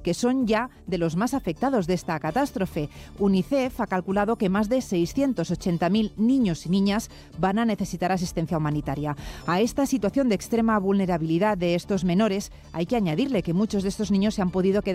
que son ya de los más afectados de esta catástrofe. UNICEF ha calculado que más de 680.000 niños y niñas van a necesitar asistencia humanitaria. A esta situación de extrema vulnerabilidad de estos menores hay que añadirle que muchos de estos niños se han podido quedar